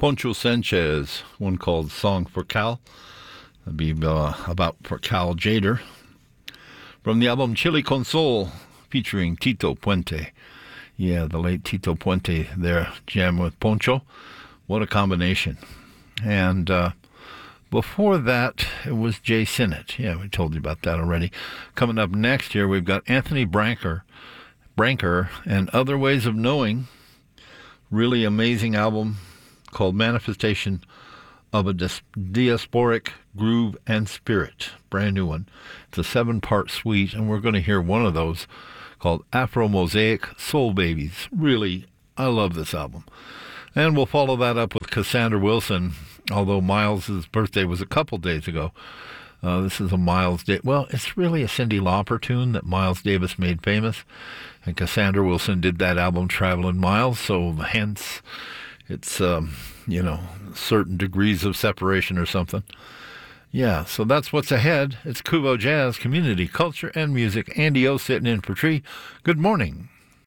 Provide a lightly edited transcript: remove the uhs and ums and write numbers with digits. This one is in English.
Poncho Sanchez, one called Song for Cal. That'd be about for Cal Jader. From the album Chile con Sol, featuring Tito Puente. Yeah, the late Tito Puente there, jam with Poncho. What a combination. And before that, it was Jay Sinnott. Yeah, we told you about that already. Coming up next here, we've got Anthony Branker and Other Ways of Knowing. Really amazing album called Manifestation of a Diasporic Groove and Spirit. Brand new one. It's a 7-part suite, and we're going to hear one of those called Afro Mosaic Soul Babies. Really, I love this album. And we'll follow that up with Cassandra Wilson, although Miles' birthday was a couple days ago. This is a Miles Davis. Well, it's really a Cyndi Lauper tune that Miles Davis made famous. And Cassandra Wilson did that album, Traveling Miles. So hence, it's, certain degrees of separation or something. Yeah, so that's what's ahead. It's Kubo Jazz, Community, Culture, and Music. Andy O sitting in for Tree. Good morning.